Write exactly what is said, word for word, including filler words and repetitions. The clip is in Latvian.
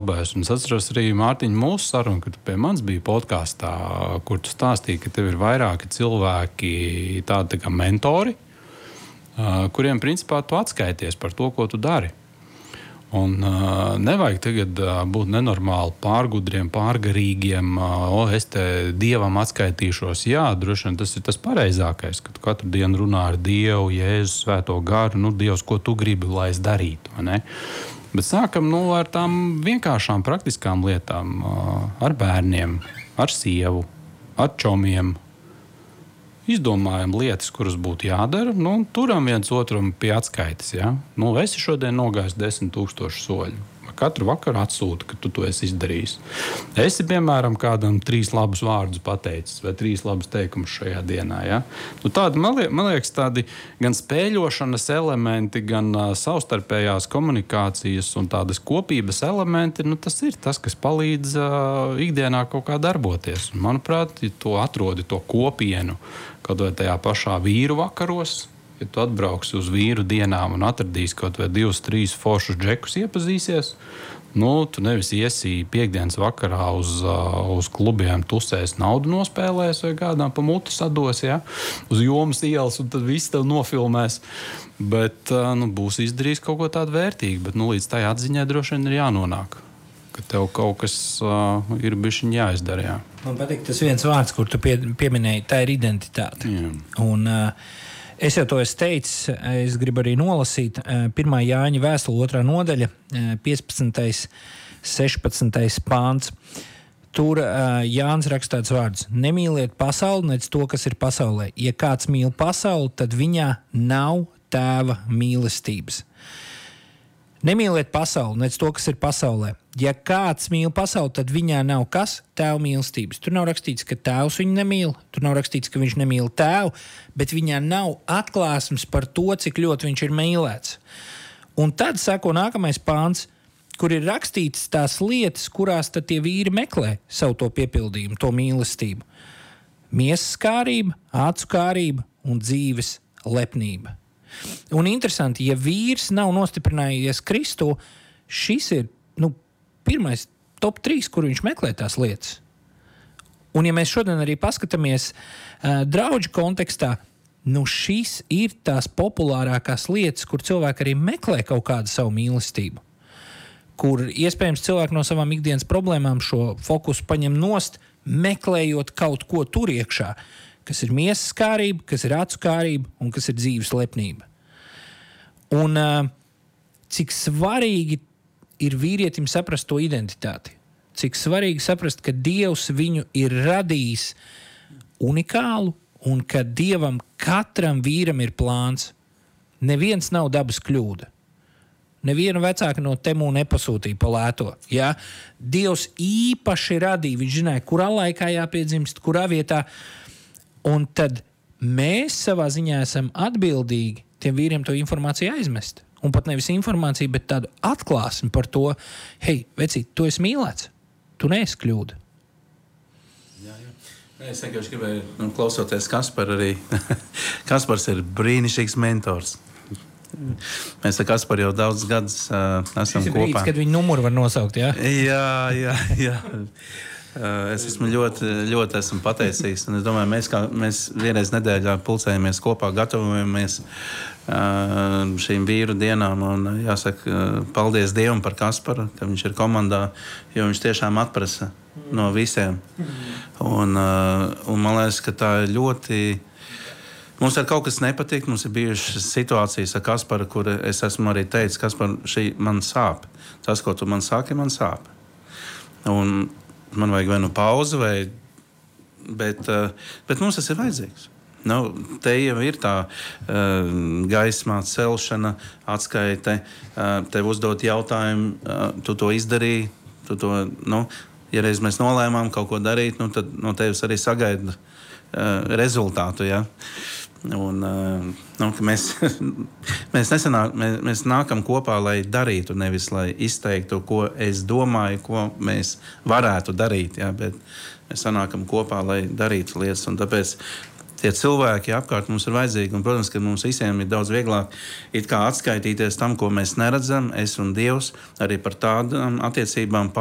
labais. Un es atceros arī Mārtiņa mūsu sarunu, kad tu pie manis biji podkāstā, kur tu stāstīji, ka tev ir vairāki cilvēki, tādi tā kā mentori, kuriem principā tu atskaities par to, ko tu dari. Un uh, nevajag tagad uh, būt nenormāli pārgudriem, pārgarīgiem, uh, o, es te Dievam atskaitīšos. Jā, droši vien tas ir tas pareizākais, kad katru dienu runā ar Dievu, Jēzu, Svēto garu, nu, Dievs, ko tu gribi, lai es darītu, vai ne? Bet sākam nu, ar tām vienkāršām praktiskām lietām, uh, ar bērniem, ar sievu, ar čomiem. Izdomājam lietas, kuras būtu jādara, nu, un turam viens otram pie atskaites. Ja? Nu, esi šodien nogājis desmit tūkstošu soļu. Katru vakaru atsūta, ka tu to esi izdarījis. Esi, piemēram, kādam trīs labus vārdus pateicis vai trīs labus teikumus šajā dienā. Ja? Nu, tādi, man liekas, tādi gan spēļošanas elementi, gan uh, savstarpējās komunikācijas un tādas kopības elementi, nu, tas ir tas, kas palīdz uh, ikdienā kaut kā darboties. Un, manuprāt, ja tu atrodi to kopienu kaut vai tajā pašā vīru vakaros, ja tu atbrauksi uz vīru dienām un atradīsi kaut vai divus, trīs foršus džekus iepazīsies, nu, tu nevis iesi piekdienas vakarā uz, uz klubiem tusēs naudu nospēlēs vai kādām pa muti sados, ja? Uz jomas ielas, un tad viss tev nofilmēs. Bet nu, būs izdarījis kaut ko tādu vērtīgu, bet nu, līdz tai atziņai droši vien ir jānonāk, ka tev kaut kas uh, ir bišķiņ jāizdara. Jā. Man patīk tas viens vārds, kur tu pie, pieminēji, tā ir identitāte. Jā. Un, uh, Es jau to esmu teicis, es gribu arī nolasīt pirmā Jāņa vēstule, otrā nodaļa, piecpadsmitais, sešpadsmitais pāns. Tur Jānis raksta tāds vārds: nemīliet pasauli, nec to, kas ir pasaulē. Ja kāds mīl pasauli, tad viņā nav tēva mīlestības. Nemīliet pasauli, nec to, kas ir pasaulē. Ja kāds mīl pasauli, tad viņā nav kas? Tēva mīlestības. Tur nav rakstīts, ka tēvs viņu nemīl, tur nav rakstīts, ka viņš nemīl tēvu, bet viņā nav atklāsmes par to, cik ļoti viņš ir mīlēts. Un tad sako nākamais pāns, kur ir rakstīts tās lietas, kurās tad tie vīri meklē savu to piepildījumu, to mīlestību. Miesas kārība, acu kārība un dzīves lepnība. Un interesanti, ja vīrs nav nostiprinājies Kristu, šis ir nu, pirmais top trīs, kur viņš meklē tās lietas. Un ja mēs šodien arī paskatāmies uh, draudžu kontekstā, nu šis ir tās populārākās lietas, kur cilvēki arī meklē kaut kādu savu mīlestību. Kur iespējams cilvēki no savām ikdienas problēmām šo fokusu paņem nost, meklējot kaut ko tur iekšā, kas ir miesas kārība, kas ir acu kārība un kas ir dzīves lepnība. Un uh, cik svarīgi ir vīrietim saprast to identitāti. Cik svarīgi saprast, ka Dievs viņu ir radījis unikālu un ka Dievam katram vīram ir plāns. Neviens nav dabas kļūda. Nevienu vecāku no temu nepasūtīja pa lēto. Ja? Dievs īpaši radīja, viņš zināja, kurā laikā jāpiedzimst, kurā vietā. Un tad mēs savā ziņā esam atbildīgi tiem vīriem to informāciju aizmest. Un pat nevis informāciju, bet tādu atklāsmi par to, hei, vecīt, tu esi mīlēts, tu neesi kļūda. Jā, jā. Es vienkārši gribēju, nu, klausoties Kasparu arī, Kaspars ir brīnišķīgs mentors. Mēs ar Kasparu jau daudz gadus uh, esam kopā. Kopā. Brīdis, kad viņa numuru var nosaukt, jā? Jā, jā, jā. Es esmu ļoti, ļoti esmu pateicīgs. Un es domāju, mēs, kā, mēs vienreiz nedēļā pulcējamies kopā, gatavojamies uh, šīm vīru dienām. Un jāsaka, paldies Dievam par Kasparu, ka viņš ir komandā, jo viņš tiešām atprasa no visiem. Un, uh, un man liekas, ka tā ir ļoti... Mums ir kaut kas nepatīk, mums ir bijušas situācijas ar Kasparu, kur es esmu arī teicis, Kaspar, šī man sāp. Tas, ko tu man saki, man sāp. Un man vajag vai nu pauzi, vai, bet, bet mums tas ir vajadzīgs. Nu, te jau ir tā uh, gaismā celšana, atskaite, uh, tev uzdot jautājumu, uh, tu to izdarīji, tu to, nu, ja reiz mēs nolēmām kaut ko darīt, nu, tad no tevis arī sagaida uh, rezultātu, ja. Un, uh, nu, mēs, mēs, nesanāk, mēs, mēs nākam kopā, lai darītu, nevis lai izteiktu, ko es domāju, ko mēs varētu darīt. Ja, bet mēs sanākam kopā, lai darītu lietas. Un tāpēc tie cilvēki apkārt mums ir vajadzīgi. Un, protams, ka mums visiem ir daudz vieglāk it kā atskaitīties tam, ko mēs neredzam, es un Dievs, arī par tādām attiecībām.